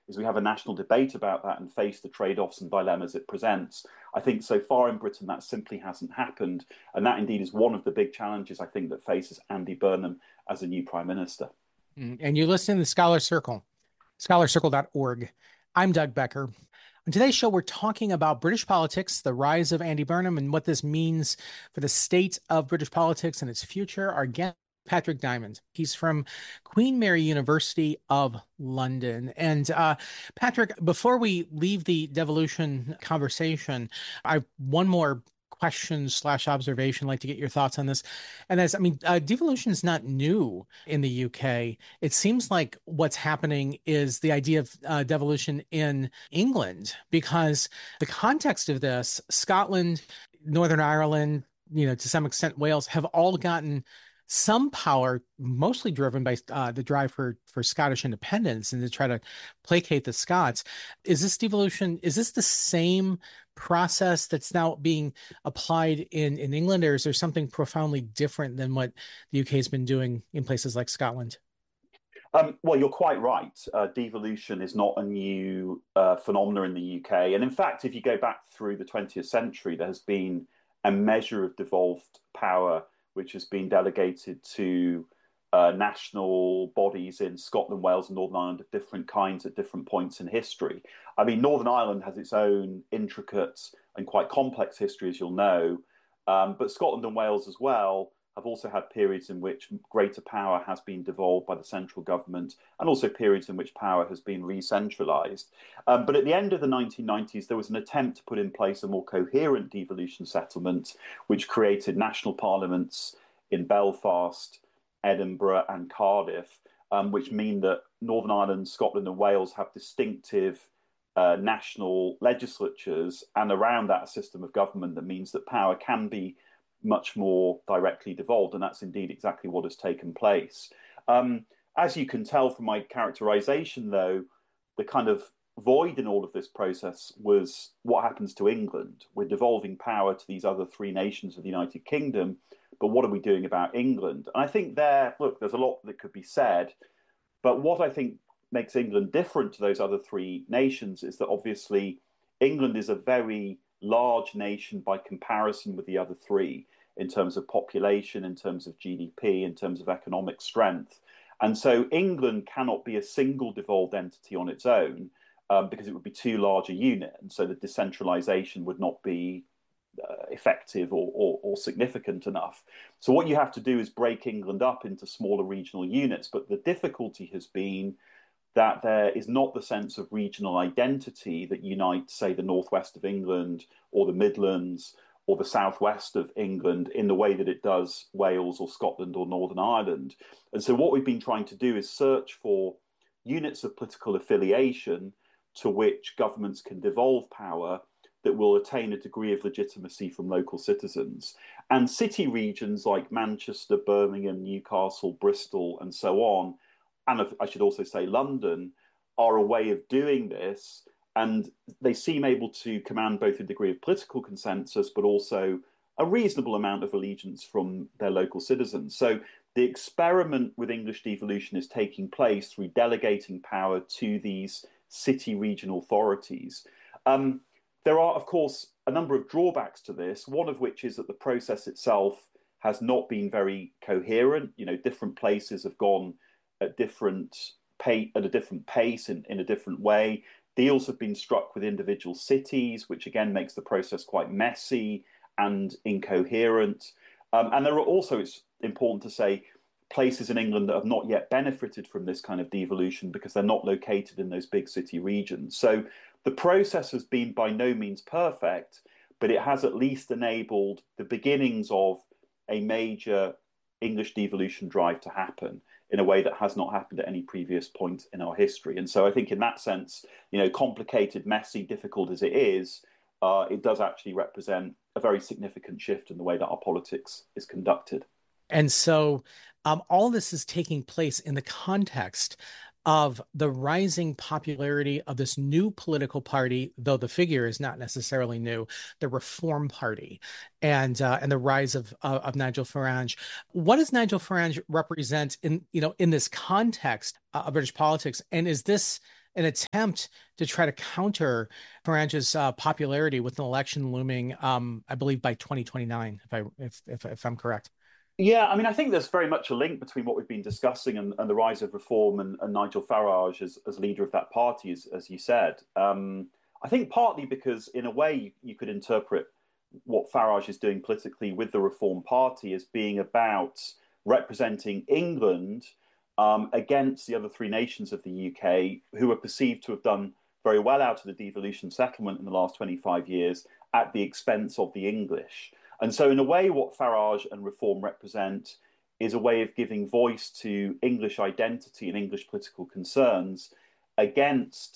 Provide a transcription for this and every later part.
is we have a national debate about that and face the trade-offs and dilemmas it presents. I think so far in Britain that simply hasn't happened, and that indeed is one of the big challenges I think that faces Andy Burnham as a new Prime Minister. And you listen to the Scholar Circle, scholarcircle.org. I'm Doug Becker. On today's show, we're talking about British politics, the rise of Andy Burnham, and what this means for the state of British politics and its future. Our guest, Patrick Diamond. He's from Queen Mary University of London. And Patrick, before we leave the devolution conversation, I have one more question slash observation. I'd like to get your thoughts on this. And that's, devolution is not new in the UK. It seems like what's happening is the idea of devolution in England, because the context of this, Scotland, Northern Ireland, to some extent Wales, have all gotten some power, mostly driven by the drive for Scottish independence and to try to placate the Scots. Is this devolution, is this the same process that's now being applied in England, or is there something profoundly different than what the UK has been doing in places like Scotland? Well, you're quite right. Devolution is not a new phenomenon in the UK. And in fact, if you go back through the 20th century, there has been a measure of devolved power which has been delegated to national bodies in Scotland, Wales, and Northern Ireland of different kinds at different points in history. I mean, Northern Ireland has its own intricate and quite complex history, as you'll know, but Scotland and Wales as well have also had periods in which greater power has been devolved by the central government, and also periods in which power has been re-centralised. But at the end of the 1990s, there was an attempt to put in place a more coherent devolution settlement, which created national parliaments in Belfast, Edinburgh, and Cardiff, which mean that Northern Ireland, Scotland, and Wales have distinctive national legislatures, and around that, a system of government that means that power can be much more directly devolved, and that's indeed exactly what has taken place. As you can tell from my characterization, though, the kind of void in all of this process was what happens to England. We're devolving power to these other three nations of the United Kingdom, but what are we doing about England? And I think there's a lot that could be said, but what I think makes England different to those other three nations is that obviously England is a very large nation by comparison with the other three in terms of population, in terms of GDP, in terms of economic strength. And so England cannot be a single devolved entity on its own because it would be too large a unit. And so the decentralization would not be effective or significant enough. So what you have to do is break England up into smaller regional units. But the difficulty has been that there is not the sense of regional identity that unites, say, the northwest of England or the Midlands or the southwest of England in the way that it does Wales or Scotland or Northern Ireland. And so what we've been trying to do is search for units of political affiliation to which governments can devolve power that will attain a degree of legitimacy from local citizens. And city regions like Manchester, Birmingham, Newcastle, Bristol, and so on, and I should also say London, are a way of doing this. And they seem able to command both a degree of political consensus, but also a reasonable amount of allegiance from their local citizens. So the experiment with English devolution is taking place through delegating power to these city regional authorities. There are, of course, a number of drawbacks to this, one of which is that the process itself has not been very coherent. Different places have gone at a different pace in a different way. Deals have been struck with individual cities, which again makes the process quite messy and incoherent. And there are also, it's important to say, places in England that have not yet benefited from this kind of devolution because they're not located in those big city regions. So the process has been by no means perfect, but it has at least enabled the beginnings of a major English devolution drive to happen in a way that has not happened at any previous point in our history. And so I think in that sense, complicated, messy, difficult as it is, it does actually represent a very significant shift in the way that our politics is conducted. And so all this is taking place in the context of the rising popularity of this new political party, though the figure is not necessarily new, the Reform Party, and the rise of Nigel Farage. What does Nigel Farage represent in this context of British politics? And is this an attempt to try to counter Farage's popularity with an election looming, I believe, by 2029, if I'm correct. Yeah, I mean, I think there's very much a link between what we've been discussing and the rise of reform and Nigel Farage as leader of that party, as you said. I think partly because, in a way, you could interpret what Farage is doing politically with the Reform Party as being about representing England against the other three nations of the UK, who are perceived to have done very well out of the devolution settlement in the last 25 years at the expense of the English. And so, in a way, what Farage and Reform represent is a way of giving voice to English identity and English political concerns against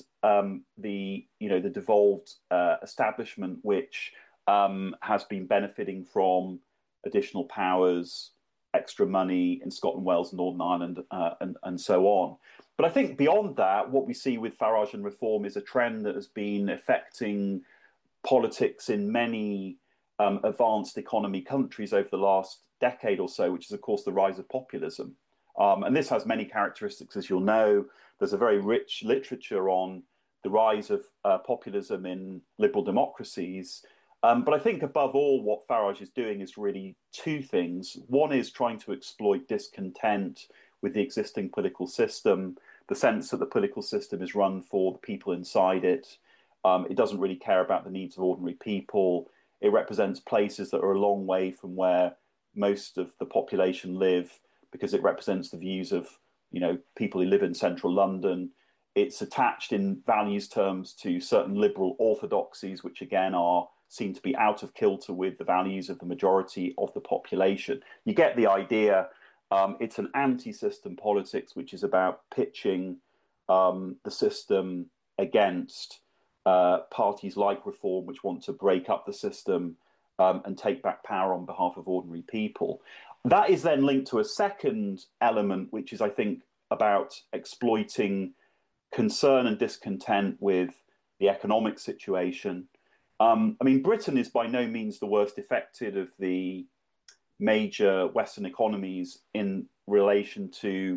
the devolved establishment, which has been benefiting from additional powers, extra money in Scotland, Wales, and Northern Ireland, and so on. But I think beyond that, what we see with Farage and Reform is a trend that has been affecting politics in many advanced economy countries over the last decade or so, which is, of course, the rise of populism. And this has many characteristics, as you'll know. There's a very rich literature on the rise of populism in liberal democracies. But I think above all, what Farage is doing is really two things. One is trying to exploit discontent with the existing political system, the sense that the political system is run for the people inside it. It doesn't really care about the needs of ordinary people. It represents places that are a long way from where most of the population live, because it represents the views of, people who live in central London. It's attached in values terms to certain liberal orthodoxies, which again seem to be out of kilter with the values of the majority of the population. You get the idea. It's an anti-system politics, which is about pitching the system against parties like Reform, which want to break up the system and take back power on behalf of ordinary people. That is then linked to a second element, which is, I think, about exploiting concern and discontent with the economic situation. Britain is by no means the worst affected of the major Western economies in relation to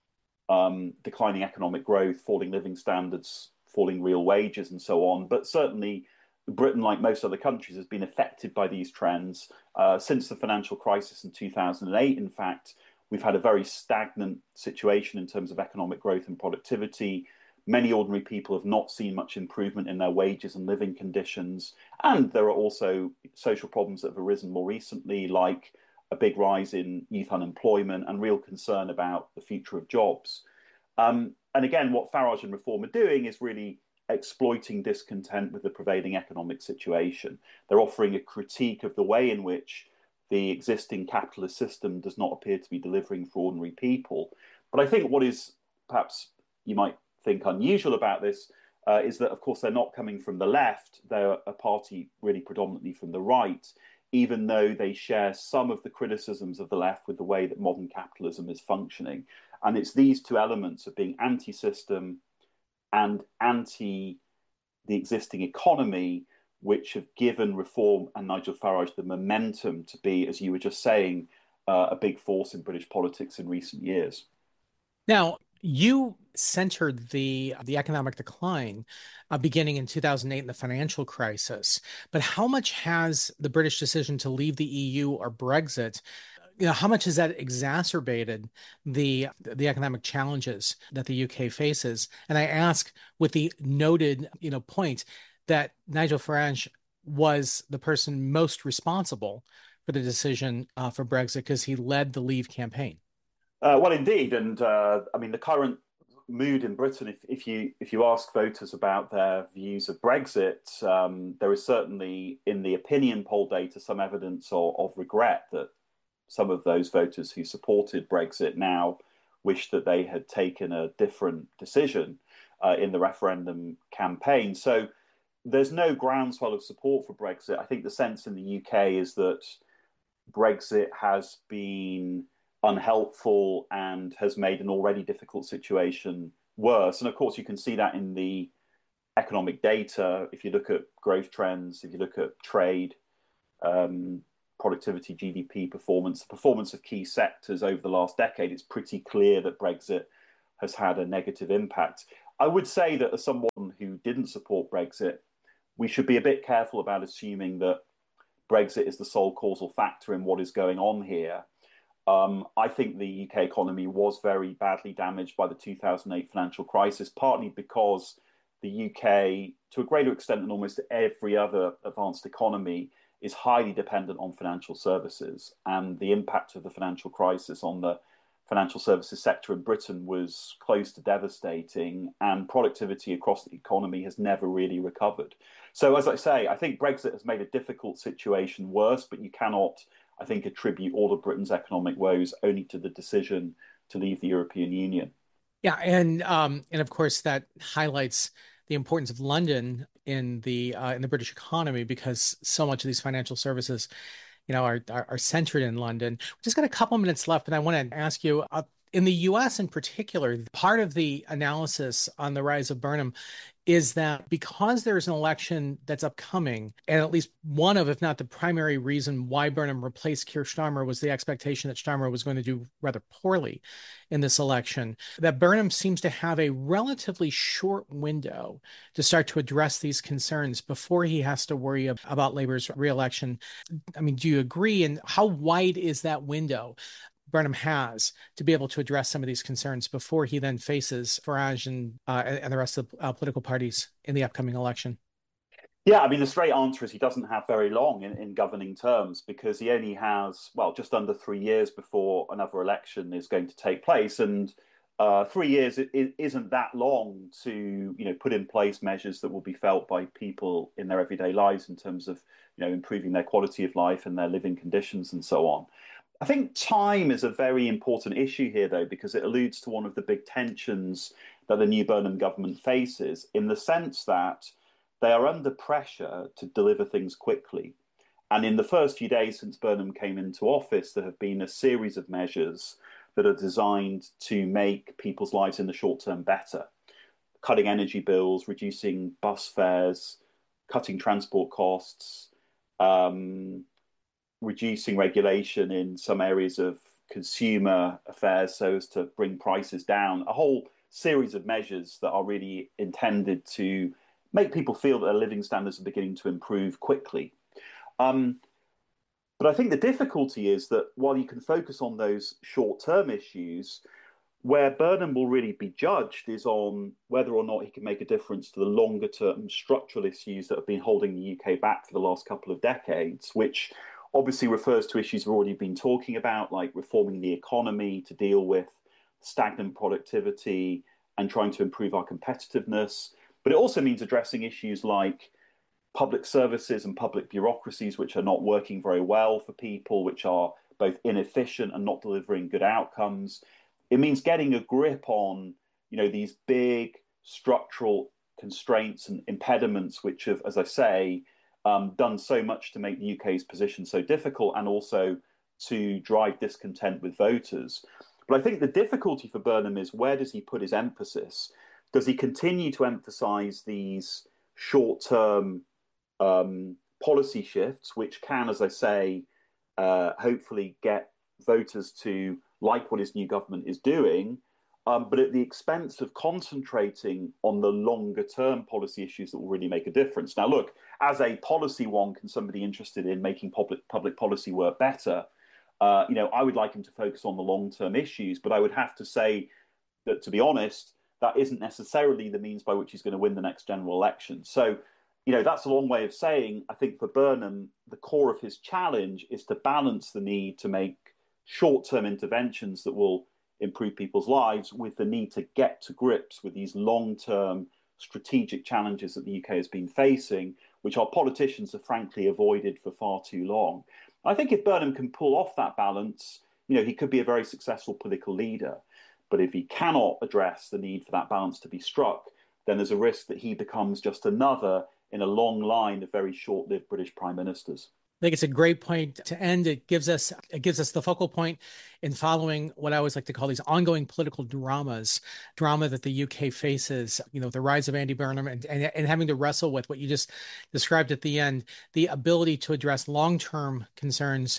declining economic growth, falling living standards, falling real wages, and so on. But certainly, Britain, like most other countries, has been affected by these trends since the financial crisis in 2008. In fact, we've had a very stagnant situation in terms of economic growth and productivity. Many ordinary people have not seen much improvement in their wages and living conditions. And there are also social problems that have arisen more recently, like a big rise in youth unemployment and real concern about the future of jobs. And again, what Farage and Reform are doing is really exploiting discontent with the prevailing economic situation. They're offering a critique of the way in which the existing capitalist system does not appear to be delivering for ordinary people. But I think what is perhaps, you might think, unusual about this is that, of course, they're not coming from the left. They're a party really predominantly from the right, even though they share some of the criticisms of the left with the way that modern capitalism is functioning. And it's these two elements of being anti-system and anti the existing economy which have given Reform and Nigel Farage the momentum to be, as you were just saying, a big force in British politics in recent years. Now, you centered the economic decline beginning in 2008 in the financial crisis, but how much has the British decision to leave the EU or Brexit, how much has that exacerbated the economic challenges that the UK faces? And I ask with the noted, point that Nigel Farage was the person most responsible for the decision for Brexit because he led the Leave campaign. Well, indeed, and the current mood in Britain, if you ask voters about their views of Brexit, there is certainly in the opinion poll data some evidence of regret that some of those voters who supported Brexit now wish that they had taken a different decision in the referendum campaign. So there's no groundswell of support for Brexit. I think the sense in the UK is that Brexit has been unhelpful and has made an already difficult situation worse. And of course, you can see that in the economic data. If you look at growth trends, if you look at trade, productivity, GDP performance, the performance of key sectors over the last decade, it's pretty clear that Brexit has had a negative impact. I would say that as someone who didn't support Brexit, we should be a bit careful about assuming that Brexit is the sole causal factor in what is going on here. I think the UK economy was very badly damaged by the 2008 financial crisis, partly because the UK, to a greater extent than almost every other advanced economy, is highly dependent on financial services. And the impact of the financial crisis on the financial services sector in Britain was close to devastating, and productivity across the economy has never really recovered. So, as I say, I think Brexit has made a difficult situation worse, but you cannot, I think, attribute all of Britain's economic woes only to the decision to leave the European Union. Yeah, and of course that highlights the importance of London in the British economy because so much of these financial services, are centered in London. We just got a couple minutes left, and I want to ask you, in the U.S. in particular, part of the analysis on the rise of Burnham is that because there's an election that's upcoming, and at least one of, if not the primary reason why Burnham replaced Keir Starmer was the expectation that Starmer was going to do rather poorly in this election, that Burnham seems to have a relatively short window to start to address these concerns before he has to worry about Labor's reelection. I mean, do you agree? And how wide is that window Burnham has to be able to address some of these concerns before he then faces Farage and the rest of the political parties in the upcoming election? Yeah, I mean, the straight answer is he doesn't have very long in governing terms because he only has, well, just under 3 years before another election is going to take place. And 3 years isn't that long to, put in place measures that will be felt by people in their everyday lives in terms of, improving their quality of life and their living conditions and so on. I think time is a very important issue here, though, because it alludes to one of the big tensions that the new Burnham government faces in the sense that they are under pressure to deliver things quickly. And in the first few days since Burnham came into office, there have been a series of measures that are designed to make people's lives in the short term better. Cutting energy bills, reducing bus fares, cutting transport costs, reducing regulation in some areas of consumer affairs so as to bring prices down, a whole series of measures that are really intended to make people feel that their living standards are beginning to improve quickly. But I think the difficulty is that while you can focus on those short-term issues, where Burnham will really be judged is on whether or not he can make a difference to the longer-term structural issues that have been holding the UK back for the last couple of decades, which obviously refers to issues we've already been talking about, like reforming the economy to deal with stagnant productivity and trying to improve our competitiveness. But it also means addressing issues like public services and public bureaucracies, which are not working very well for people, which are both inefficient and not delivering good outcomes. It means getting a grip on, these big structural constraints and impediments, which have, as I say, done so much to make the UK's position so difficult and also to drive discontent with voters. But I think the difficulty for Burnham is where does he put his emphasis? Does he continue to emphasize these short-term policy shifts, which can, as I say, hopefully get voters to like what his new government is doing, but at the expense of concentrating on the longer term policy issues that will really make a difference? Now, look, as a policy wonk and somebody interested in making public policy work better, I would like him to focus on the long term issues, but I would have to say that, to be honest, that isn't necessarily the means by which he's going to win the next general election. So, that's a long way of saying, I think for Burnham, the core of his challenge is to balance the need to make short term interventions that will improve people's lives with the need to get to grips with these long term strategic challenges that the UK has been facing, which our politicians have frankly avoided for far too long. I think if Burnham can pull off that balance, he could be a very successful political leader. But if he cannot address the need for that balance to be struck, then there's a risk that he becomes just another in a long line of very short-lived British prime ministers. I think it's a great point to end. It gives us the focal point in following what I always like to call these ongoing political drama that the UK faces, the rise of Andy Burnham and having to wrestle with what you just described at the end, the ability to address long-term concerns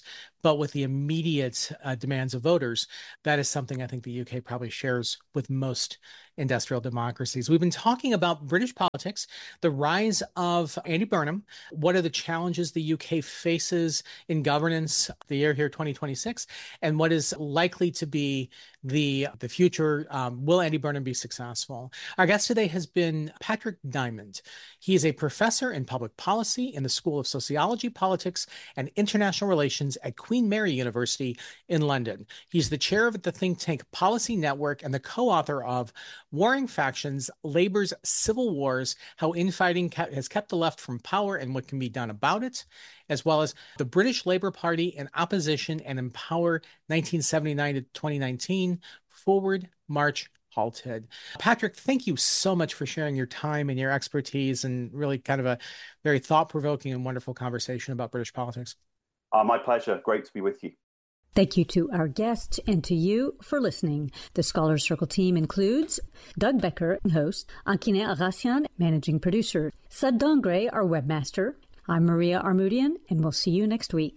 but with the immediate demands of voters, that is something I think the UK probably shares with most industrial democracies. We've been talking about British politics, the rise of Andy Burnham. What are the challenges the UK faces in governance the year here 2026, and what is likely to be the future? Will Andy Burnham be successful? Our guest today has been Patrick Diamond. He is a professor in public policy in the School of Sociology, Politics, and International Relations at Queen Mary University in London. He's the chair of the think tank Policy Network and the co-author of Warring Factions, Labour's Civil Wars, How Infighting Has Kept the Left from Power and What Can Be Done About It, as well as The British Labour Party in Opposition and in Power 1979 to 2019, Forward March Halted. Patrick, thank you so much for sharing your time and your expertise and really kind of a very thought-provoking and wonderful conversation about British politics. My pleasure. Great to be with you. Thank you to our guest and to you for listening. The Scholars Circle team includes Doug Becker, host, Ankine Arassian, managing producer, Sud Dongre, our webmaster. I'm Maria Armoudian, and we'll see you next week.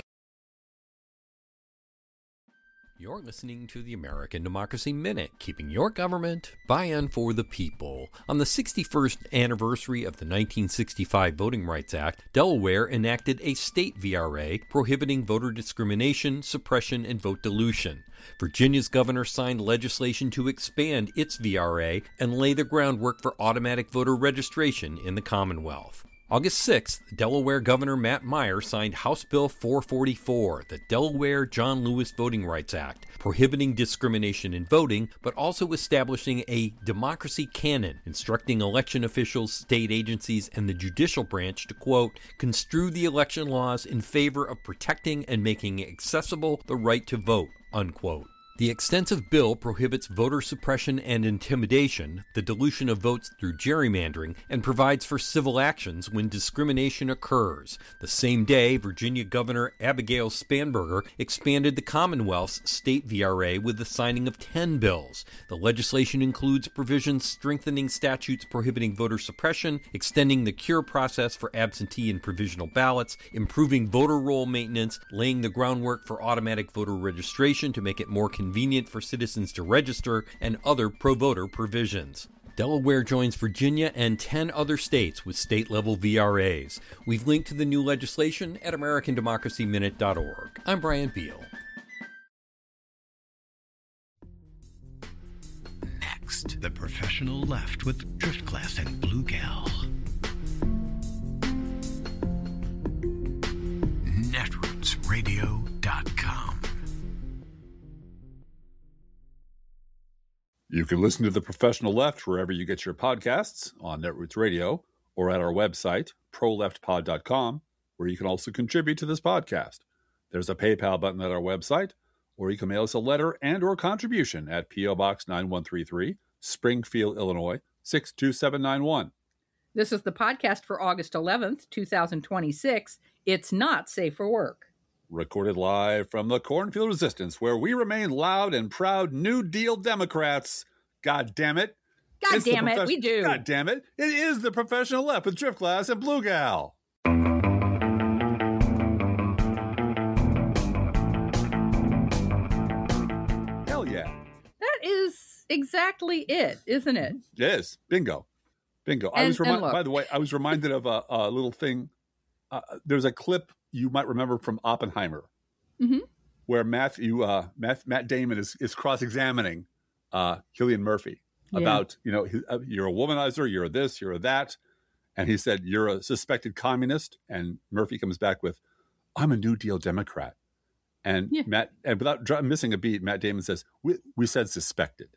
You're listening to the American Democracy Minute, keeping your government by and for the people. On the 61st anniversary of the 1965 Voting Rights Act, Delaware enacted a state VRA prohibiting voter discrimination, suppression, and vote dilution. Virginia's governor signed legislation to expand its VRA and lay the groundwork for automatic voter registration in the Commonwealth. August 6th, Delaware Governor Matt Meyer signed House Bill 444, the Delaware John Lewis Voting Rights Act, prohibiting discrimination in voting, but also establishing a democracy canon, instructing election officials, state agencies, and the judicial branch to, quote, construe the election laws in favor of protecting and making accessible the right to vote, unquote. The extensive bill prohibits voter suppression and intimidation, the dilution of votes through gerrymandering, and provides for civil actions when discrimination occurs. The same day, Virginia Governor Abigail Spanberger expanded the Commonwealth's state VRA with the signing of 10 bills. The legislation includes provisions strengthening statutes prohibiting voter suppression, extending the cure process for absentee and provisional ballots, improving voter roll maintenance, laying the groundwork for automatic voter registration to make it more convenient for citizens to register, and other pro-voter provisions. Delaware joins Virginia and 10 other states with state-level VRAs. We've linked to the new legislation at AmericanDemocracyMinute.org. I'm Brian Beal. Next, the professional left with Driftglass and Blue Gal. NetrootsRadio.com. You can listen to The Professional Left wherever you get your podcasts, on Netroots Radio, or at our website, proleftpod.com, where you can also contribute to this podcast. There's a PayPal button at our website, or you can mail us a letter and or contribution at P.O. Box 9133, Springfield, Illinois, 62791. This is the podcast for August 11th, 2026. It's not safe for work. Recorded live from the Cornfield Resistance, where we remain loud and proud New Deal Democrats. God damn it. God damn it, we do. God damn it. It is The Professional Left with Driftglass and Blue Gal. Hell yeah. That is exactly it, isn't it? Yes. Bingo. Bingo. By the way, I was reminded of a little thing. There's a clip you might remember from Oppenheimer, where Matt Damon is cross-examining Cillian Murphy about, you're a womanizer, you're a this, you're a that. And he said, you're a suspected communist. And Murphy comes back with, I'm a New Deal Democrat. And and without missing a beat, Matt Damon says, we said suspected.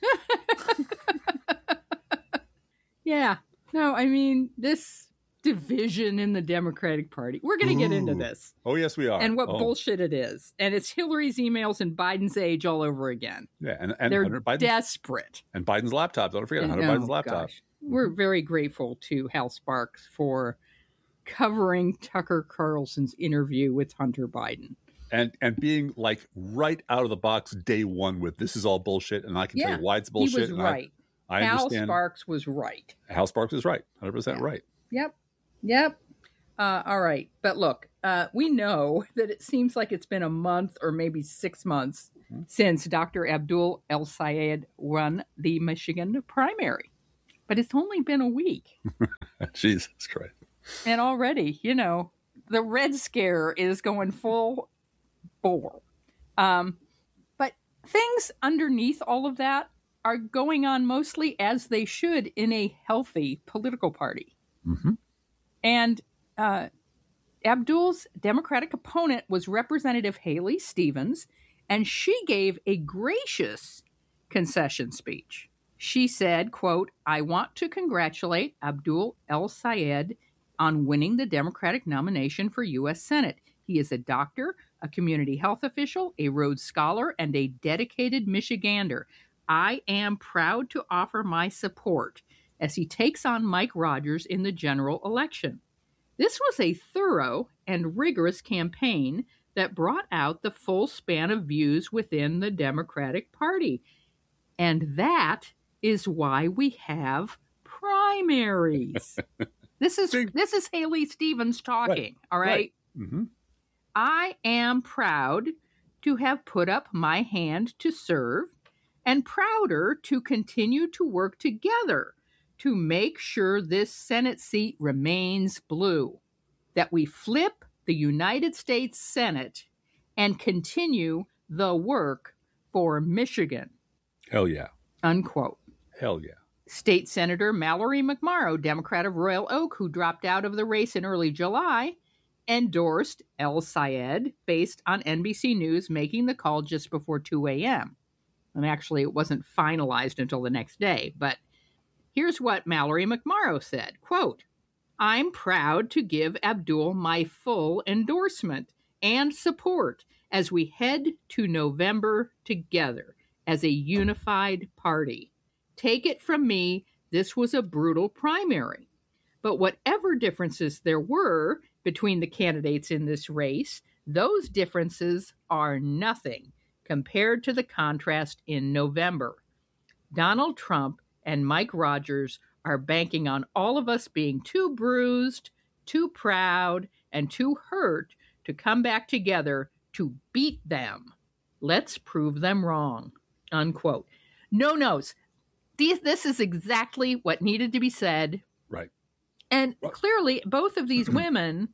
Yeah. No, I mean, this division in the Democratic Party. We're going to get into this. Oh, yes, we are. And what bullshit it is. And it's Hillary's emails and Biden's age all over again. Yeah, and they're desperate. And Biden's laptop. Don't forget Hunter Biden's laptop. Gosh. We're very grateful to Hal Sparks for covering Tucker Carlson's interview with Hunter Biden. And being like right out of the box day one with this is all bullshit, and I can tell you why it's bullshit. He was right. I understand. Hal Sparks was right. Hal Sparks is right. 100% right. Yep. All right. But look, we know that it seems like it's been a month or maybe 6 months since Dr. Abdul El-Sayed won the Michigan primary. But it's only been a week. Jesus Christ. And already, the Red Scare is going full bore. But things underneath all of that are going on mostly as they should in a healthy political party. Mm-hmm. And Abdul's Democratic opponent was Representative Haley Stevens, and she gave a gracious concession speech. She said, quote, "I want to congratulate Abdul El-Sayed on winning the Democratic nomination for U.S. Senate. He is a doctor, a community health official, a Rhodes Scholar, and a dedicated Michigander. I am proud to offer my support as he takes on Mike Rogers in the general election. This was a thorough and rigorous campaign that brought out the full span of views within the Democratic Party. And that is why we have primaries." This is Haley Stevens talking, all right? Mm-hmm. "I am proud to have put up my hand to serve and prouder to continue to work together to make sure this Senate seat remains blue, that we flip the United States Senate and continue the work for Michigan." Hell yeah. Unquote. Hell yeah. State Senator Mallory McMorrow, Democrat of Royal Oak, who dropped out of the race in early July, endorsed El-Sayed based on NBC News making the call just before 2 a.m. And actually, it wasn't finalized until the next day. But here's what Mallory McMorrow said, quote, "I'm proud to give Abdul my full endorsement and support as we head to November together as a unified party. Take it from me, this was a brutal primary. But whatever differences there were between the candidates in this race, those differences are nothing compared to the contrast in November. Donald Trump and Mike Rogers are banking on all of us being too bruised, too proud, and too hurt to come back together to beat them. Let's prove them wrong." Unquote. No notes. This is exactly what needed to be said. Right. And clearly, both of these women,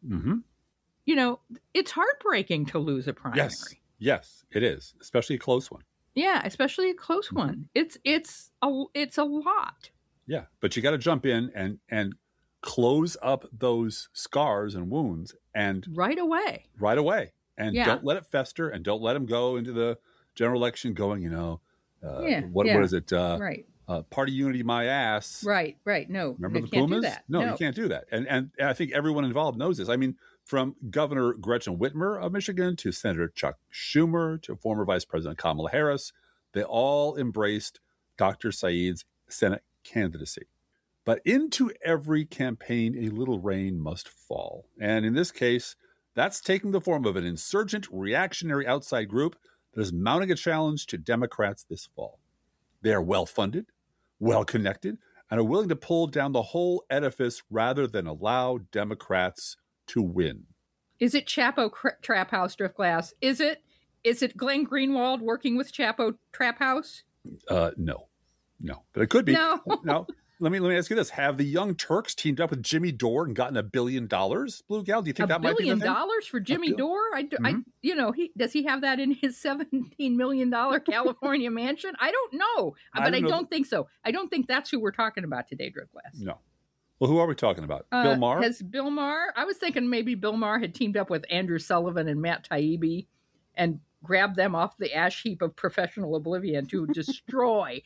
it's heartbreaking to lose a primary. Yes, it is, especially a close one. Yeah, especially a close one. It's a lot. Yeah, but you got to jump in and close up those scars and wounds and right away. And don't let it fester and don't let them go into the general election going, what is it? Right. Party unity, my ass. Right. No, remember the can't Pumas? Do that. No, you can't do that. And I think everyone involved knows this. I mean, from Governor Gretchen Whitmer of Michigan to Senator Chuck Schumer to former Vice President Kamala Harris, they all embraced Dr. Sayed's Senate candidacy. But into every campaign, a little rain must fall. And in this case, that's taking the form of an insurgent, reactionary outside group that is mounting a challenge to Democrats this fall. They are well-funded, well-connected, and are willing to pull down the whole edifice rather than allow Democrats to win. Is it Chapo Trap House, Driftglass? Is it Glenn Greenwald working with Chapo Trap House? No. But it could be. No. Now, let me ask you this: have the Young Turks teamed up with Jimmy Dore and gotten $1 billion? Blue Gal, do you think that might be the thing? $1 billion for Jimmy Dore? Does he have that in his $17 million California mansion? I don't know, but I don't think so. I don't think that's who we're talking about today, Driftglass. No. Well, who are we talking about? Bill Maher? Has Bill Maher? I was thinking maybe Bill Maher had teamed up with Andrew Sullivan and Matt Taibbi and grabbed them off the ash heap of professional oblivion to destroy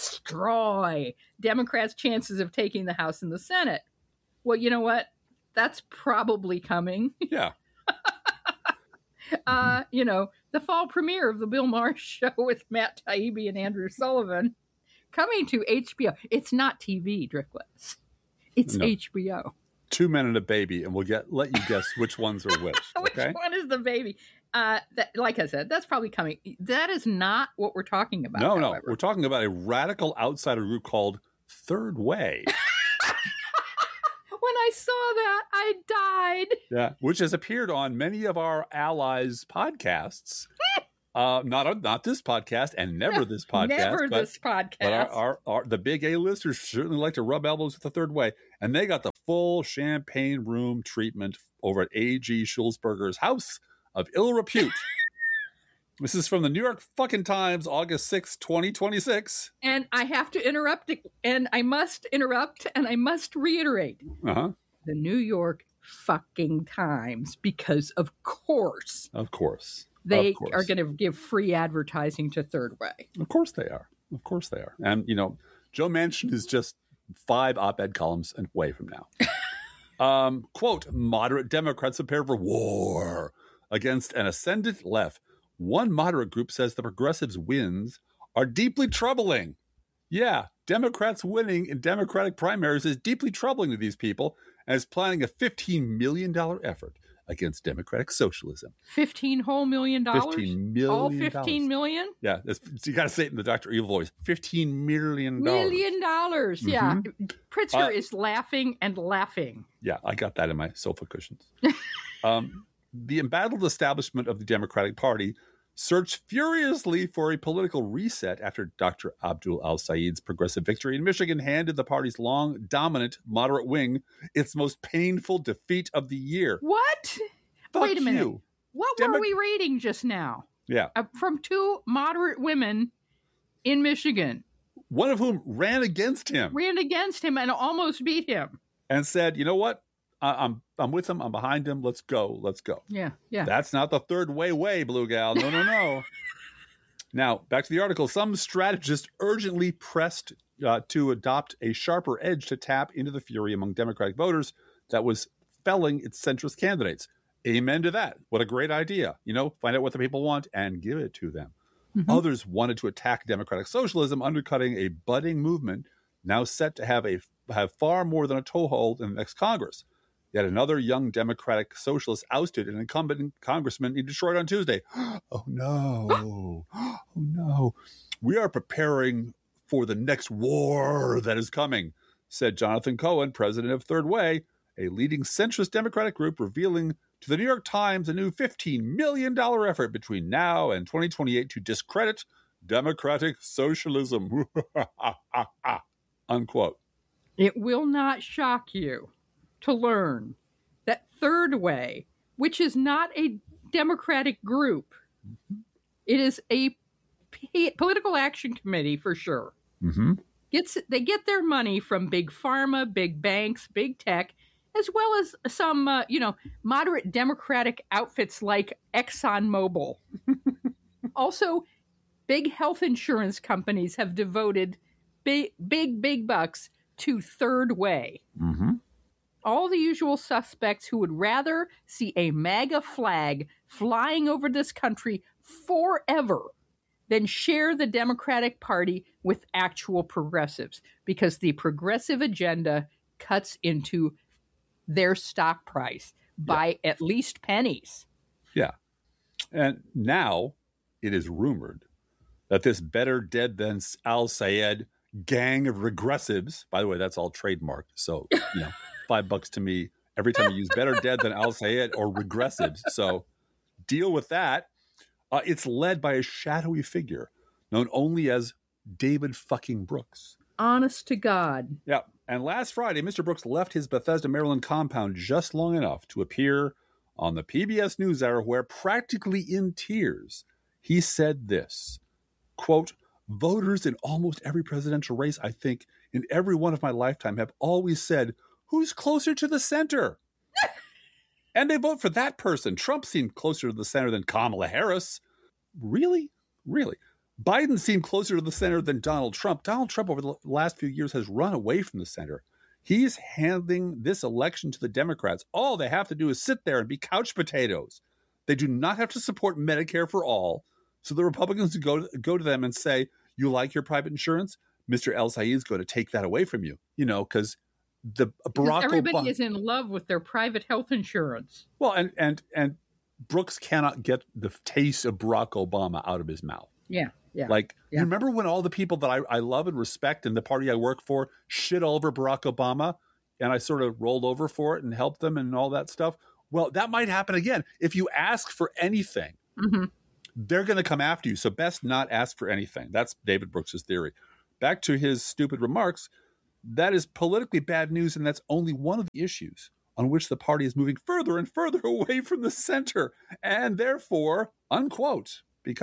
Democrats' chances of taking the House and the Senate. Well, you know what? That's probably coming. Yeah. The fall premiere of the Bill Maher show with Matt Taibbi and Andrew Sullivan coming to HBO. It's not TV, Driftglass. It's HBO. 2 Men and a Baby, and we'll let you guess which ones are which. Okay? Which one is the baby? Like I said, that's probably coming. That is not what we're talking about. No. We're talking about a radical outsider group called Third Way. When I saw that, I died. Yeah, which has appeared on many of our allies' podcasts. Not this podcast, and never this podcast. But our the big A-listers certainly like to rub elbows with the Third Way, and they got the full champagne room treatment over at A.G. Schulzberger's House of Ill Repute. This is from the New York fucking Times, August 6, 2026. And I have to interrupt, and I must interrupt, and I must reiterate. Uh-huh. The New York fucking Times, because of course. They are going to give free advertising to Third Way. Of course they are. And, Joe Manchin is just 5 op-ed columns away from now. Quote, moderate Democrats prepare for war against an ascendant left. One moderate group says the progressives' wins are deeply troubling. Yeah, Democrats winning in Democratic primaries is deeply troubling to these people and is planning a $15 million effort against democratic socialism. $15 whole million? $15 million. All $15 million? Yeah, you got to say it in the Dr. Evil voice. $15 million. $1 million, yeah. Pritzker is laughing and laughing. Yeah, I got that in my sofa cushions. The embattled establishment of the Democratic Party searched furiously for a political reset after Dr. Abdul al-Sayed's progressive victory in Michigan handed the party's long, dominant, moderate wing its most painful defeat of the year. What? Wait a minute. What were we reading just now? Yeah. From 2 moderate women in Michigan. One of whom ran against him and almost beat him. And said, you know what? I'm with him. I'm behind him. Let's go. Yeah. That's not the Third Way, Blue Gal. No. Now, back to the article. Some strategists urgently pressed to adopt a sharper edge to tap into the fury among Democratic voters that was felling its centrist candidates. Amen to that. What a great idea. Find out what the people want and give it to them. Mm-hmm. Others wanted to attack democratic socialism, undercutting a budding movement now set to have far more than a toehold in the next Congress. Yet another young Democratic socialist ousted an incumbent congressman in Detroit on Tuesday. Oh, no. Oh, no. We are preparing for the next war that is coming, said Jonathan Cohen, president of Third Way, a leading centrist Democratic group, revealing to the New York Times a new $15 million effort between now and 2028 to discredit democratic socialism. Unquote. It will not shock you to learn that Third Way, which is not a Democratic group, it is a political action committee for sure. Mm-hmm. They get their money from big pharma, big banks, big tech, as well as some, moderate Democratic outfits like ExxonMobil. Also, big health insurance companies have devoted big bucks to Third Way. Mm-hmm. All the usual suspects who would rather see a MAGA flag flying over this country forever than share the Democratic Party with actual progressives, because the progressive agenda cuts into their stock price by at least pennies. Yeah. And now it is rumored that this better dead than al-Sayed gang of regressives, by the way, that's all trademarked. So, $5 to me every time you use better dead than al-Sayed or regressives. So deal with that. It's led by a shadowy figure known only as David fucking Brooks. Honest to God. Yeah. And last Friday, Mr. Brooks left his Bethesda, Maryland compound just long enough to appear on the PBS NewsHour, where practically in tears, he said this, quote, voters in almost every presidential race, I think, in every one of my lifetime have always said, who's closer to the center? And they vote for that person. Trump seemed closer to the center than Kamala Harris. Really? Biden seemed closer to the center than Donald Trump. Donald Trump over the last few years has run away from the center. He's handing this election to the Democrats. All they have to do is sit there and be couch potatoes. They do not have to support Medicare for all. So the Republicans go to them and say, you like your private insurance? Mr. al-Sayed is going to take that away from you, because everybody is in love with their private health insurance. Well, and Brooks cannot get the taste of Barack Obama out of his mouth. Yeah. You remember when all the people that I love and respect and the party I work for shit all over Barack Obama? and I sort of rolled over for it and helped them and all that stuff. Well, that might happen again. If you ask for anything, they're going to come after you. So best not ask for anything. That's David Brooks's theory. Back to his stupid remarks, that is politically bad news, and that's only one of the issues on which the party is moving further and further away from the center. And therefore, unquote, because... ...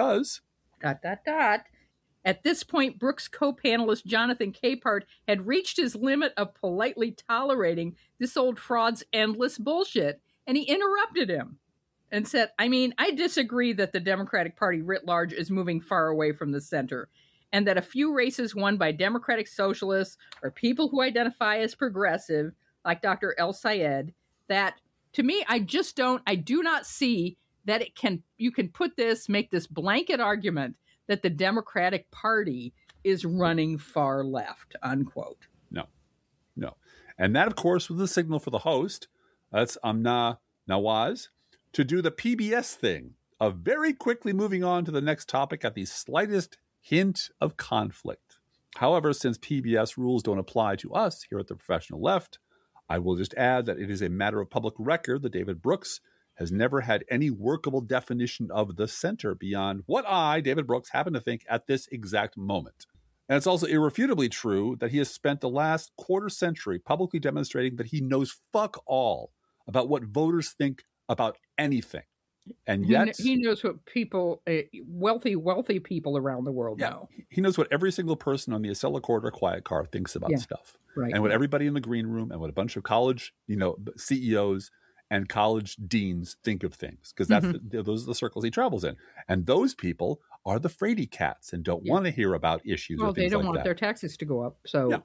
At this point, Brooks co-panelist Jonathan Capehart had reached his limit of politely tolerating this old fraud's endless bullshit, and he interrupted him and said, I disagree that the Democratic Party writ large is moving far away from the center, and that a few races won by Democratic socialists or people who identify as progressive, like Dr. El Sayed, that, to me, I do not see that you can make this blanket argument that the Democratic Party is running far left, unquote. No. And that, of course, was the signal for the host, that's Amna Nawaz, to do the PBS thing of very quickly moving on to the next topic at the slightest hint of conflict. However, since PBS rules don't apply to us here at the Professional Left, I will just add that it is a matter of public record that David Brooks has never had any workable definition of the center beyond what I, David Brooks, happen to think at this exact moment. And it's also irrefutably true that he has spent the last quarter century publicly demonstrating that he knows fuck all about what voters think about anything. And yet... He knows what people, wealthy people around the world know. He knows what every single person on the Acela Corridor Quiet Car thinks about stuff. Right. And what everybody in the green room and what a bunch of college, CEOs and college deans think of things, because those are the circles he travels in. And those people are the fraidy cats and don't want to hear about issues or things like that. Well, they don't want their taxes to go up. So,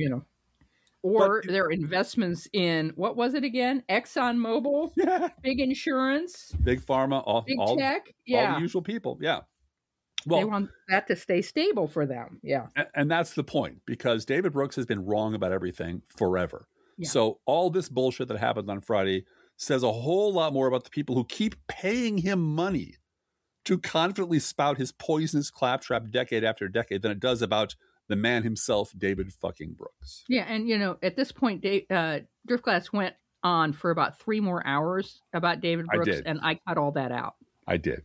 Or their investments in, what was it again? ExxonMobil, big insurance. Big pharma, big tech. All the usual people, Well, they want that to stay stable for them, And that's the point, because David Brooks has been wrong about everything forever. Yeah. So all this bullshit that happened on Friday says a whole lot more about the people who keep paying him money to confidently spout his poisonous claptrap decade after decade than it does about the man himself, David fucking Brooks. Yeah, and at this point, Driftglass went on for about 3 more hours about David Brooks, and I cut all that out. I did.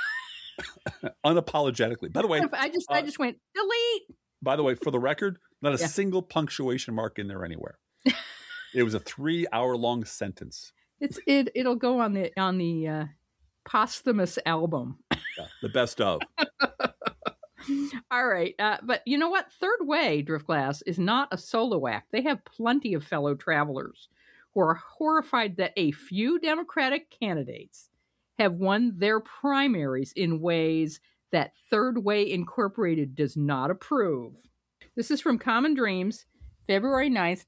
Unapologetically. By the way, I just went delete. By the way, for the record, not a single punctuation mark in there anywhere. It was a 3-hour-long sentence. It'll go on the posthumous album. The best of. All right. But you know what? Third Way, Driftglass, is not a solo act. They have plenty of fellow travelers who are horrified that a few Democratic candidates have won their primaries in ways that Third Way Incorporated does not approve. This is from Common Dreams, February 9th,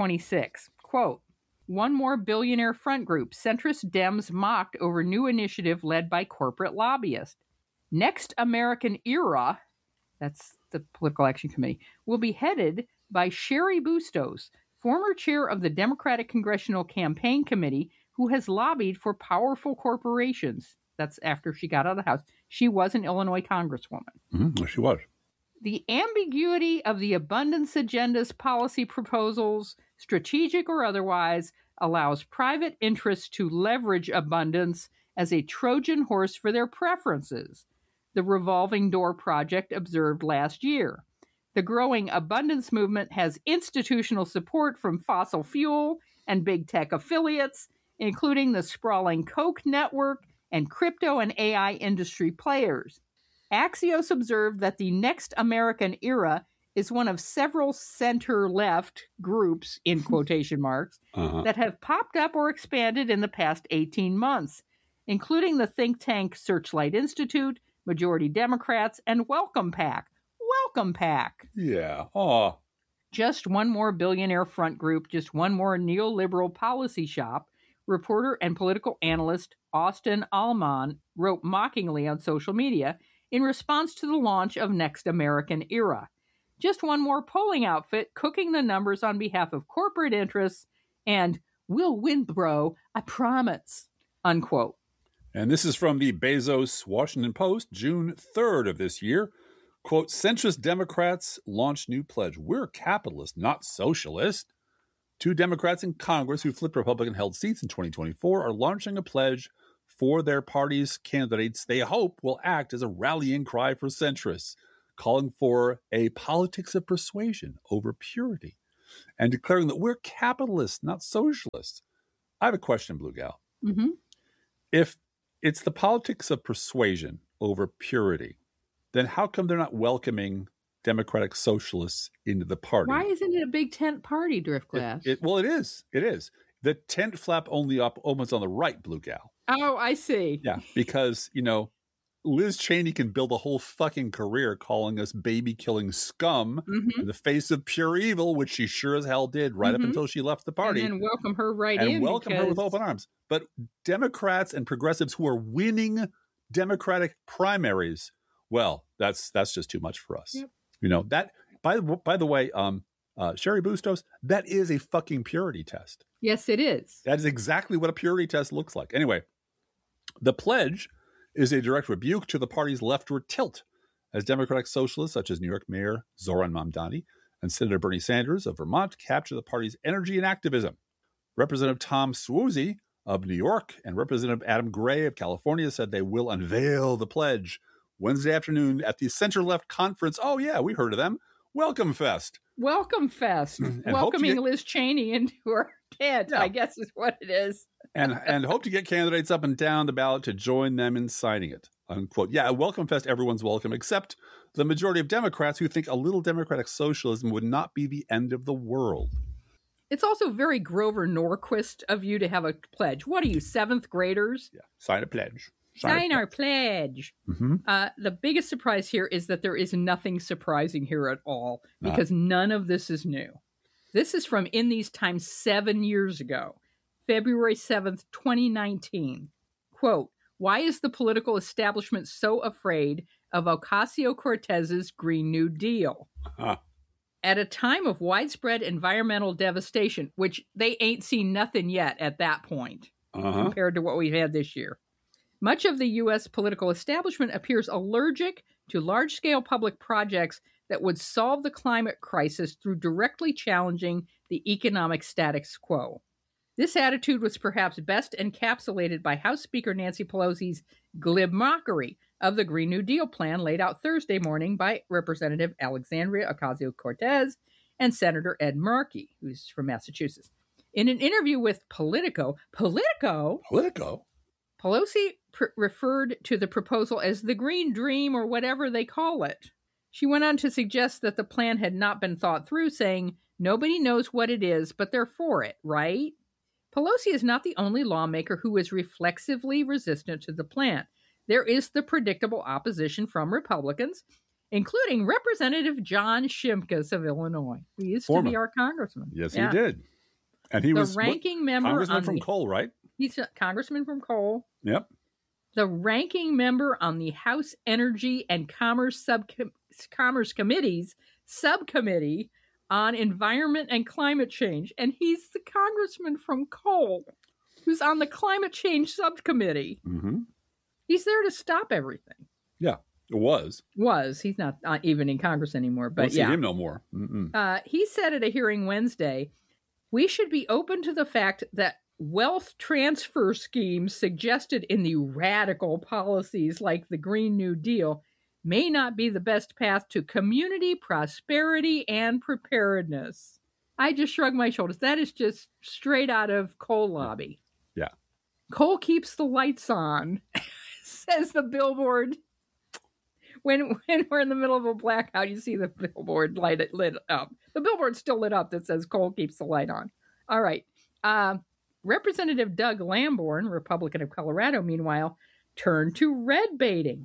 2026. Quote, "One more billionaire front group, centrist Dems mocked over new initiative led by corporate lobbyists. Next American Era," that's the Political Action Committee, "will be headed by Sherry Bustos, former chair of the Democratic Congressional Campaign Committee, who has lobbied for powerful corporations." That's after she got out of the House. She was an Illinois congresswoman. Mm-hmm. She was. "The ambiguity of the abundance agenda's policy proposals, strategic or otherwise, allows private interests to leverage abundance as a Trojan horse for their preferences," the Revolving Door Project observed last year. "The growing abundance movement has institutional support from fossil fuel and big tech affiliates, including the sprawling Koch network and crypto and AI industry players. Axios observed that the Next American Era is one of several center-left groups, in quotation marks, that have popped up or expanded in the past 18 months, including the think tank Searchlight Institute, Majority Democrats, and Welcome PAC. Welcome PAC. Yeah. Aw. Just one more billionaire front group, just one more neoliberal policy shop, reporter and political analyst Austin Allman wrote mockingly on social media in response to the launch of Next American Era. Just one more polling outfit cooking the numbers on behalf of corporate interests, and "we'll win, bro, I promise," unquote. And this is from the Bezos Washington Post, June 3rd of this year. Quote, "Centrist Democrats launch new pledge. We're capitalist, not socialist." Two Democrats in Congress who flipped Republican-held seats in 2024 are launching a pledge for their party's candidates they hope will act as a rallying cry for centrists, calling for a politics of persuasion over purity and declaring that we're capitalists, not socialists. I have a question, Blue Gal. Mm-hmm. If it's the politics of persuasion over purity, then how come they're not welcoming Democratic socialists into the party? Why isn't it a big tent party, Driftglass? Well, it is. It is. The tent flap only opens on the right, Blue Gal. Oh, I see. Yeah, because, Liz Cheney can build a whole fucking career calling us baby-killing scum in the face of pure evil, which she sure as hell did right up until she left the party. And welcome her right and in. welcome her with open arms. But Democrats and progressives who are winning Democratic primaries, well, that's just too much for us. Yep. That, by the way, Sherry Bustos, that is a fucking purity test. Yes, it is. That is exactly what a purity test looks like. Anyway, the pledge is a direct rebuke to the party's leftward tilt, as Democratic socialists such as New York Mayor Zoran Mamdani and Senator Bernie Sanders of Vermont capture the party's energy and activism. Representative Tom Suozzi of New York and Representative Adam Gray of California said they will unveil the pledge Wednesday afternoon at the center-left conference. Oh, yeah, we heard of them. Welcome Fest. Welcome Fest. Welcoming Liz Cheney into her tent, I guess is what it is. and hope to get candidates up and down the ballot to join them in signing it, unquote. Yeah, a Welcome Fest, everyone's welcome, except the majority of Democrats who think a little democratic socialism would not be the end of the world. It's also very Grover Norquist of you to have a pledge. What are you, 7th graders? Yeah, sign a pledge. Sign our pledge. Mm-hmm. The biggest surprise here is that there is nothing surprising here at all, because none of this is new. This is from In These Times 7 years ago, February 7th, 2019. Quote, why is the political establishment so afraid of Ocasio-Cortez's Green New Deal? At a time of widespread environmental devastation, which they ain't seen nothing yet at that point, compared to what we've had this year. Much of the U.S. political establishment appears allergic to large-scale public projects that would solve the climate crisis through directly challenging the economic status quo. This attitude was perhaps best encapsulated by House Speaker Nancy Pelosi's glib mockery of the Green New Deal plan laid out Thursday morning by Representative Alexandria Ocasio-Cortez and Senator Ed Markey, who's from Massachusetts. In an interview with Politico, Pelosi referred to the proposal as the Green Dream or whatever they call it. She went on to suggest that the plan had not been thought through, saying, nobody knows what it is, but they're for it, right? Pelosi is not the only lawmaker who is reflexively resistant to the plan. There is the predictable opposition from Republicans, including Representative John Shimkus of Illinois, who used to be our congressman. Yes, he did. And he was ranking member congressman from Cole, right? He's a congressman from Cole. Yep. The ranking member on the House Energy and Commerce Committee's subcommittee on environment and climate change. And he's the congressman from Cole who's on the climate change subcommittee. Mm-hmm. He's there to stop everything. Yeah, it was. He's not even in Congress anymore. But won't see him no more. He said at a hearing Wednesday, we should be open to the fact that wealth transfer schemes suggested in the radical policies like the Green New Deal may not be the best path to community prosperity and preparedness. I just shrug my shoulders. That is just straight out of Cole lobby. Yeah. Cole keeps the lights on, says the billboard. When we're in the middle of a blackout, you see the billboard lit up. The billboard's still lit up that says Cole keeps the light on. All right. Representative Doug Lamborn, Republican of Colorado, meanwhile, turned to red baiting.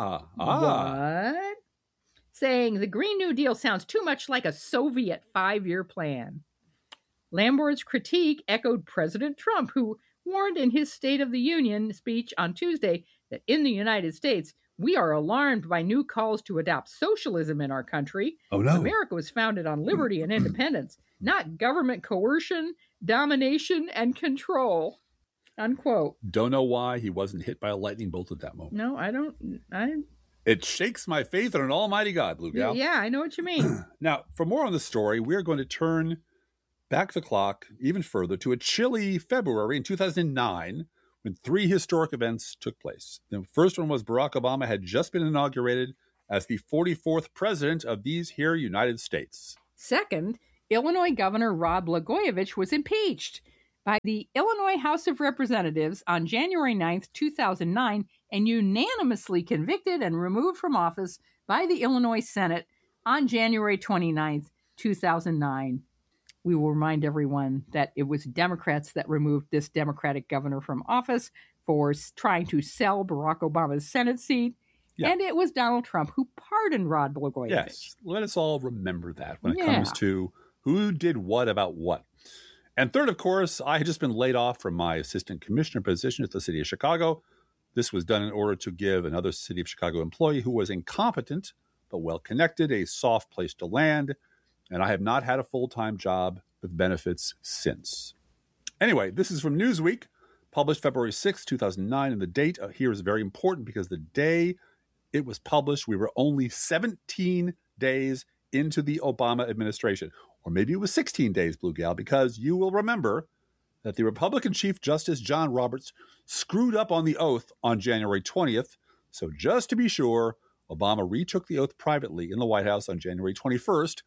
What? Saying the Green New Deal sounds too much like a Soviet 5-year plan. Lamborn's critique echoed President Trump, who warned in his State of the Union speech on Tuesday that in the United States, we are alarmed by new calls to adopt socialism in our country. Oh, no. America was founded on liberty and independence, not government coercion, domination, and control. Unquote. Don't know why he wasn't hit by a lightning bolt at that moment. No, I don't. It shakes my faith in an almighty God, Blue Gal. Yeah, I know what you mean. Now, for more on the story, we're going to turn back the clock even further to a chilly February in 2009 when 3 historic events took place. The first one was Barack Obama had just been inaugurated as the 44th president of these here United States. Second, Illinois Governor Rod Blagojevich was impeached by the Illinois House of Representatives on January 9th, 2009, and unanimously convicted and removed from office by the Illinois Senate on January 29th, 2009. We will remind everyone that it was Democrats that removed this Democratic governor from office for trying to sell Barack Obama's Senate seat. Yeah. And it was Donald Trump who pardoned Rod Blagojevich. Yes, let us all remember that when it comes to who did what about what. And third, of course, I had just been laid off from my assistant commissioner position at the city of Chicago. This was done in order to give another city of Chicago employee who was incompetent but well-connected a soft place to land. And I have not had a full-time job with benefits since. Anyway, this is from Newsweek, published February 6, 2009. And the date here is very important because the day it was published, we were only 17 days into the Obama administration. Or maybe it was 16 days, Blue Gal, because you will remember that the Republican Chief Justice John Roberts screwed up on the oath on January 20th. So just to be sure, Obama retook the oath privately in the White House on January 21st,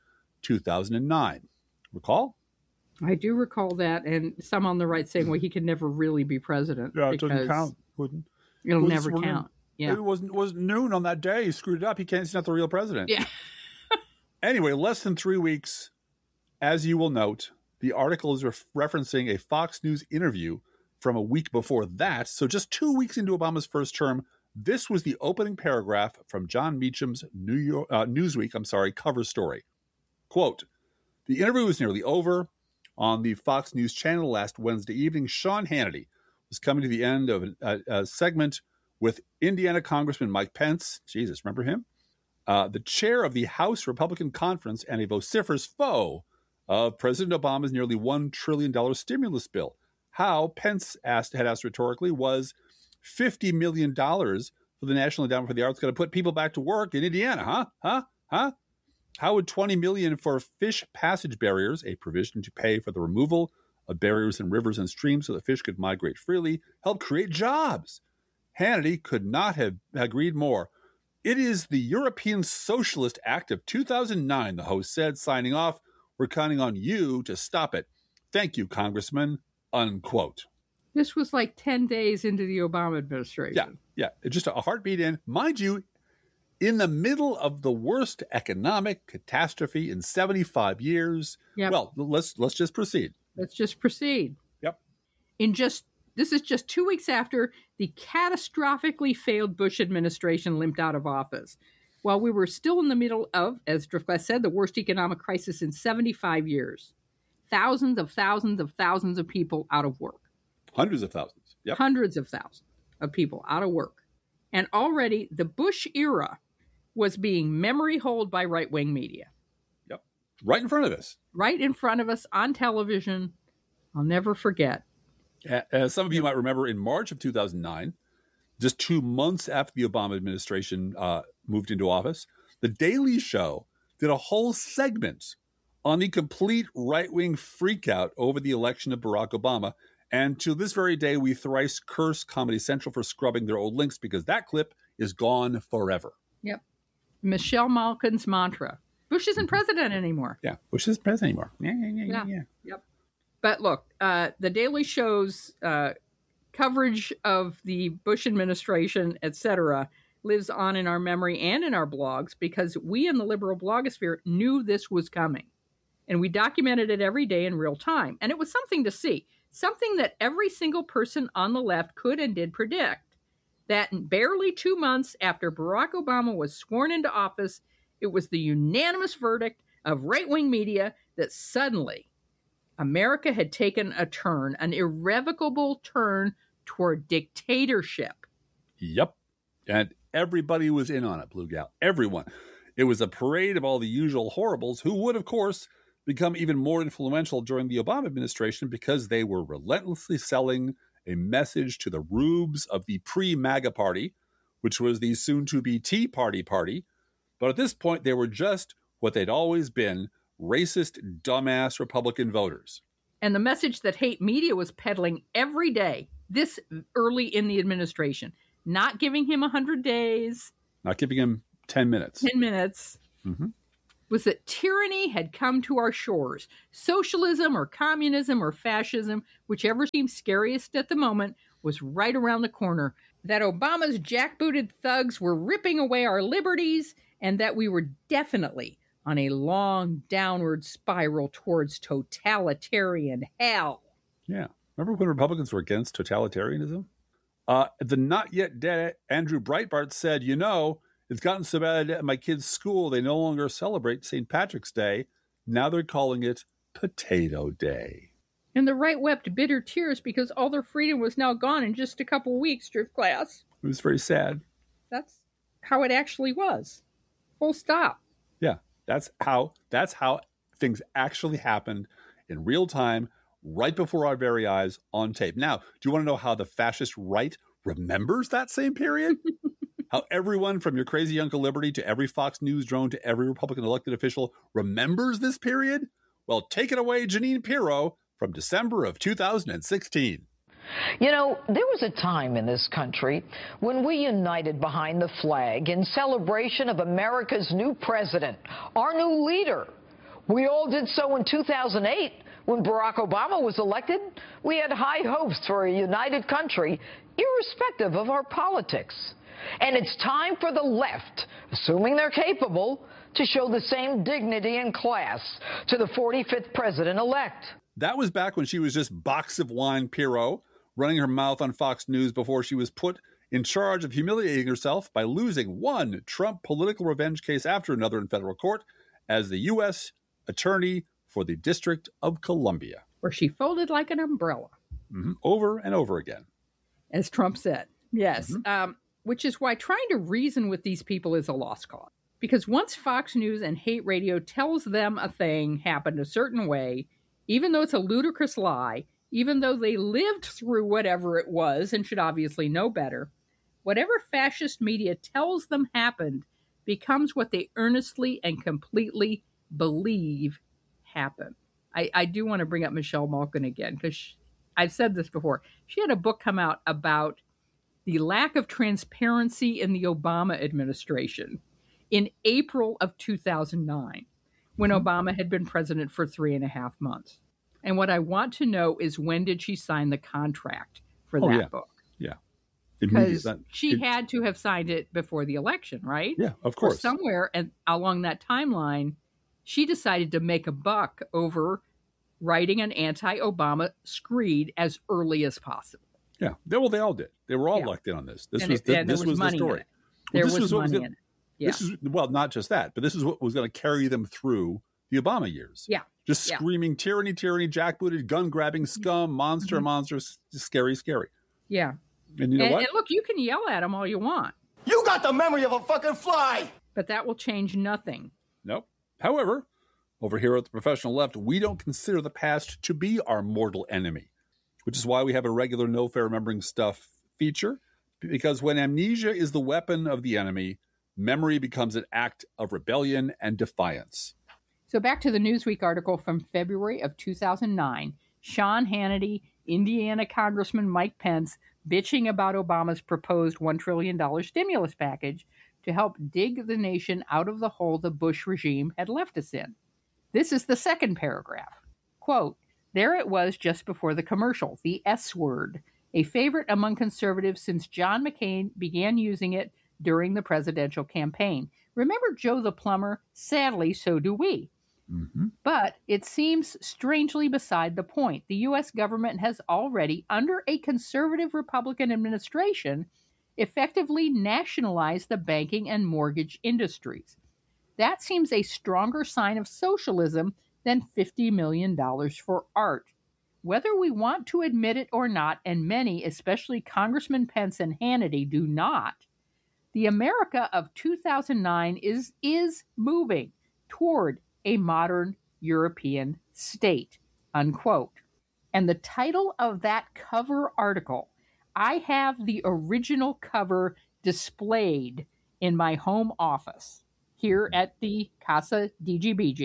2009. Recall? I do recall that, and some on the right saying, well, he could never really be president. Yeah, it doesn't count. It'll never count. Yeah. It wasn't noon on that day. He screwed it up. He's not the real president. Yeah. Anyway, less than 3 weeks, as you will note, the article is referencing a Fox News interview from a week before that. So just 2 weeks into Obama's first term, this was the opening paragraph from John Meacham's Newsweek cover story. Quote, the interview was nearly over. On the Fox News channel last Wednesday evening, Sean Hannity was coming to the end of a segment with Indiana Congressman Mike Pence. Jesus, remember him? The chair of the House Republican Conference and a vociferous foe of President Obama's nearly $1 trillion stimulus bill. How, Pence had asked rhetorically, was $50 million for the National Endowment for the Arts going to put people back to work in Indiana, huh? How would $20 million for fish passage barriers, a provision to pay for the removal of barriers in rivers and streams so that fish could migrate freely, help create jobs? Hannity could not have agreed more. It is the European Socialist Act of 2009, the host said, signing off. We're counting on you to stop it. Thank you, Congressman, unquote. This was like 10 days into the Obama administration. Yeah. Just a heartbeat in. Mind you, in the middle of the worst economic catastrophe in 75 years. Yep. Well, let's just proceed. Let's just proceed. Yep. This is just 2 weeks after the catastrophically failed Bush administration limped out of office. While we were still in the middle of, as Driftglass said, the worst economic crisis in 75 years. Thousands of people out of work. Hundreds of thousands. Yep. Hundreds of thousands of people out of work. And already the Bush era was being memory-holed by right-wing media. Yep. Right in front of us. Right in front of us on television. I'll never forget. As some of you might remember, in March of 2009, just 2 months after the Obama administration moved into office, The Daily Show did a whole segment on the complete right-wing freakout over the election of Barack Obama. And to this very day, we thrice curse Comedy Central for scrubbing their old links because that clip is gone forever. Yep. Michelle Malkin's mantra. Bush isn't president anymore. Yeah, Bush isn't president anymore. Yeah. Yep. But look, The Daily Show's coverage of the Bush administration, etc., lives on in our memory and in our blogs because we in the liberal blogosphere knew this was coming. And we documented it every day in real time. And it was something to see. Something that every single person on the left could and did predict. That barely 2 months after Barack Obama was sworn into office, it was the unanimous verdict of right-wing media that suddenly America had taken a turn, an irrevocable turn toward dictatorship. Yep. And everybody was in on it, Blue Gal. Everyone. It was a parade of all the usual horribles who would, of course, become even more influential during the Obama administration because they were relentlessly selling a message to the rubes of the pre-MAGA party, which was the soon-to-be Tea Party. But at this point, they were just what they'd always been, racist, dumbass Republican voters. And the message that hate media was peddling every day, this early in the administration, not giving him 100 days. Not giving him 10 minutes. 10 minutes. Mm-hmm. Was that tyranny had come to our shores. Socialism or communism or fascism, whichever seemed scariest at the moment, was right around the corner. That Obama's jackbooted thugs were ripping away our liberties, and that we were definitely on a long downward spiral towards totalitarian hell. Yeah. Remember when Republicans were against totalitarianism? The not yet dead Andrew Breitbart said, it's gotten so bad at my kids' school, they no longer celebrate St. Patrick's Day. Now they're calling it Potato Day. And the right wept bitter tears because all their freedom was now gone in just a couple weeks, Drift Class. It was very sad. That's how it actually was. Full stop. Yeah, that's how things actually happened in real time, right before our very eyes on tape. Now, do you want to know how the fascist right remembers that same period? How everyone from your crazy Uncle Liberty to every Fox News drone to every Republican elected official remembers this period? Well, take it away, Janine Pirro, from December of 2016. There was a time in this country when we united behind the flag in celebration of America's new president, our new leader. We all did so in 2008 when Barack Obama was elected. We had high hopes for a united country, irrespective of our politics. And it's time for the left, assuming they're capable, to show the same dignity and class to the 45th president-elect. That was back when she was just box of wine Pirro, running her mouth on Fox News before she was put in charge of humiliating herself by losing one Trump political revenge case after another in federal court as the U.S. Attorney for the District of Columbia. Where she folded like an umbrella. Mm-hmm. Over and over again. As Trump said. Yes. Mm-hmm. Which is why trying to reason with these people is a lost cause. Because once Fox News and hate radio tells them a thing happened a certain way, even though it's a ludicrous lie, even though they lived through whatever it was and should obviously know better, whatever fascist media tells them happened becomes what they earnestly and completely believe happened. I do want to bring up Michelle Malkin again, because I've said this before. She had a book come out about the lack of transparency in the Obama administration in April of 2009, when Obama had been president for 3.5 months. And what I want to know is, when did she sign the contract for that book? Yeah. Because she had to have signed it before the election, right? Yeah, of course. Or somewhere along that timeline, she decided to make a buck over writing an anti-Obama screed as early as possible. Yeah, they all did. They were all locked in on this. This was the story. There was money in it. Yeah. This is, well, not just that, but this is what was going to carry them through the Obama years. Yeah. Just screaming tyranny, tyranny, jackbooted, gun-grabbing scum, monster, monsters, scary, scary. Yeah. And you know what? And look, you can yell at them all you want. You got the memory of a fucking fly! But that will change nothing. Nope. However, over here at the Professional Left, we don't consider the past to be our mortal enemy, which is why we have a regular No Fair Remembering Stuff feature, because when amnesia is the weapon of the enemy, memory becomes an act of rebellion and defiance. So back to the Newsweek article from February of 2009, Sean Hannity, Indiana Congressman Mike Pence, bitching about Obama's proposed $1 trillion stimulus package to help dig the nation out of the hole the Bush regime had left us in. This is the second paragraph. Quote, "There it was just before the commercial, the S word, a favorite among conservatives since John McCain began using it during the presidential campaign. Remember Joe the plumber? Sadly, so do we. Mm-hmm. But it seems strangely beside the point. The U.S. government has already, under a conservative Republican administration, effectively nationalized the banking and mortgage industries. That seems a stronger sign of socialism than $50 million for art. Whether we want to admit it or not, and many, especially Congressman Pence and Hannity, do not, the America of 2009 is moving toward a modern European state," unquote. And the title of that cover article, I have the original cover displayed in my home office here at the Casa DGBG.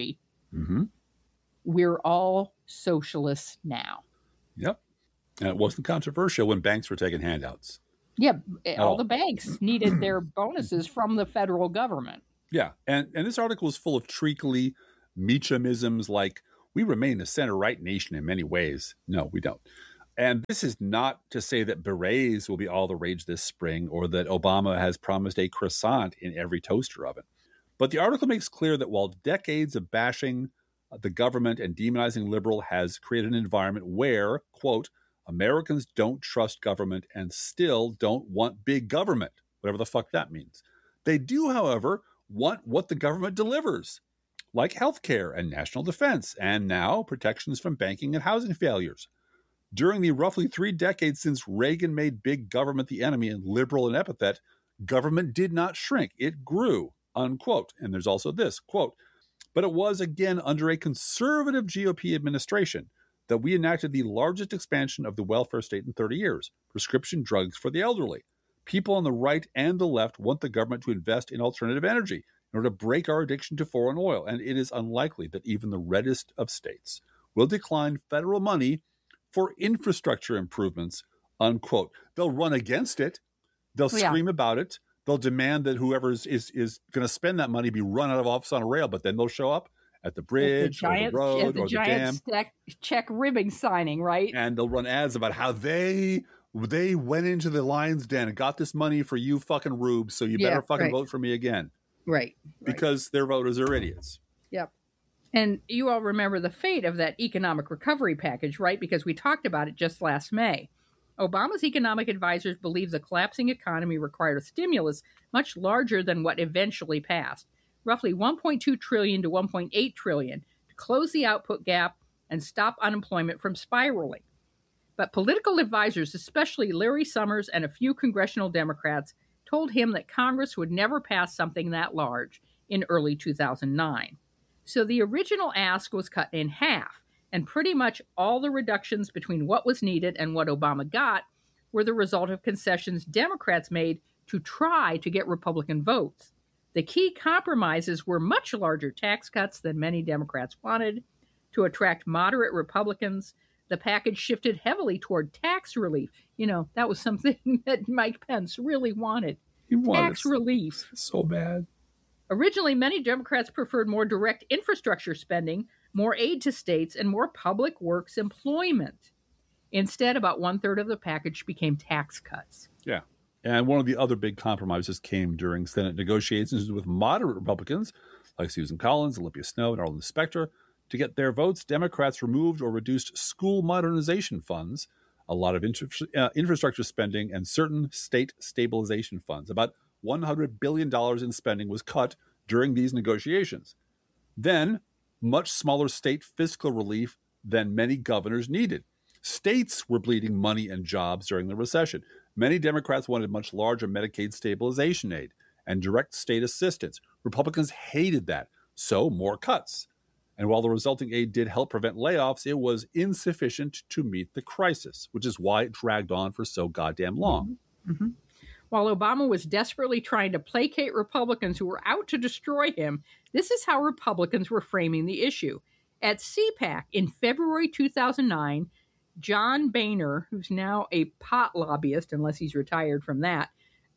Mm-hmm. We're all socialists now. Yep. And it wasn't controversial when banks were taking handouts. Yeah, all the banks needed their bonuses from the federal government. Yeah, and this article is full of treacly Meachamisms like, we remain a center-right nation in many ways. No, we don't. And this is not to say that berets will be all the rage this spring or that Obama has promised a croissant in every toaster oven. But the article makes clear that while decades of bashing the government and demonizing liberal has created an environment where, quote, Americans don't trust government and still don't want big government, whatever the fuck that means. They do, however, want what the government delivers, like healthcare and national defense, and now protections from banking and housing failures. During the roughly 3 decades since Reagan made big government the enemy and liberal an epithet, government did not shrink. It grew, unquote. And there's also this, quote, but it was again under a conservative GOP administration that we enacted the largest expansion of the welfare state in 30 years, prescription drugs for the elderly. People on the right and the left want the government to invest in alternative energy in order to break our addiction to foreign oil, and it is unlikely that even the reddest of states will decline federal money for infrastructure improvements, unquote. They'll run against it. They'll scream about it. They'll demand that whoever is going to spend that money be run out of office on a rail, but then they'll show up at the bridge or the road or the dam. Check ribbing signing, right? And they'll run ads about how they went into the lion's den and got this money for you fucking rubes, so you better fucking vote for me again. Right. Because their voters are idiots. Yep. And you all remember the fate of that economic recovery package, right? Because we talked about it just last May. Obama's economic advisors believe the collapsing economy required a stimulus much larger than what eventually passed, roughly $1.2 trillion to $1.8 trillion, to close the output gap and stop unemployment from spiraling. But political advisors, especially Larry Summers and a few congressional Democrats, told him that Congress would never pass something that large in early 2009. So the original ask was cut in half, and pretty much all the reductions between what was needed and what Obama got were the result of concessions Democrats made to try to get Republican votes. The key compromises were much larger tax cuts than many Democrats wanted. To attract moderate Republicans, the package shifted heavily toward tax relief. You know, that was something that Mike Pence really wanted. He wanted tax relief. So bad. Originally, many Democrats preferred more direct infrastructure spending, more aid to states, and more public works employment. Instead, about 1/3 of the package became tax cuts. Yeah. And one of the other big compromises came during Senate negotiations with moderate Republicans like Susan Collins, Olympia Snowe, and Arlen Specter. To get their votes, Democrats removed or reduced school modernization funds, a lot of infrastructure spending, and certain state stabilization funds. About $100 billion in spending was cut during these negotiations. Then, much smaller state fiscal relief than many governors needed. States were bleeding money and jobs during the recession. Many Democrats wanted much larger Medicaid stabilization aid and direct state assistance. Republicans hated that, so more cuts. And while the resulting aid did help prevent layoffs, it was insufficient to meet the crisis, which is why it dragged on for so goddamn long. Mm-hmm. While Obama was desperately trying to placate Republicans who were out to destroy him, this is how Republicans were framing the issue. At CPAC in February 2009, John Boehner, who's now a pot lobbyist, unless he's retired from that,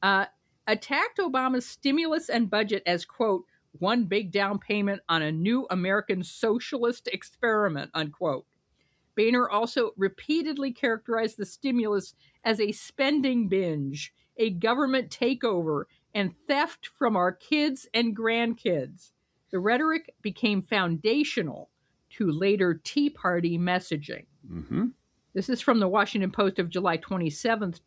attacked Obama's stimulus and budget as, quote, one big down payment on a new American socialist experiment, unquote. Boehner also repeatedly characterized the stimulus as a spending binge, a government takeover, and theft from our kids and grandkids. The rhetoric became foundational to later Tea Party messaging. Mm-hmm. This is from the Washington Post of July 27th,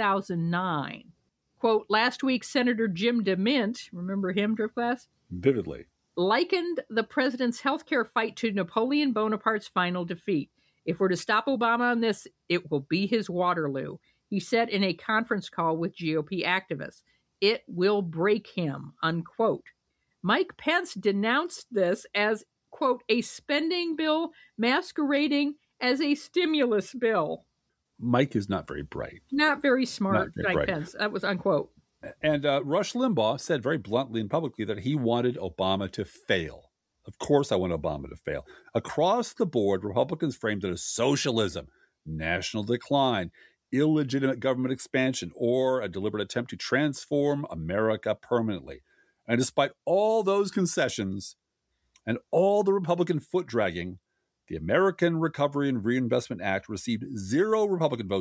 2009. Quote, last week, Senator Jim DeMint, remember him, Driftglass? Vividly. Likened the president's healthcare fight to Napoleon Bonaparte's final defeat. If we're to stop Obama on this, it will be his Waterloo. He said in a conference call with GOP activists, it will break him, unquote. Mike Pence denounced this as, quote, a spending bill masquerading as a stimulus bill. Mike is not very bright. Not very smart, Mike Pence. That was unquote. And Rush Limbaugh said very bluntly and publicly that he wanted Obama to fail. Of course I want Obama to fail. Across the board, Republicans framed it as socialism, national decline, illegitimate government expansion, or a deliberate attempt to transform America permanently. And despite all those concessions and all the Republican foot-dragging, the American Recovery and Reinvestment Act received 0 Republican votes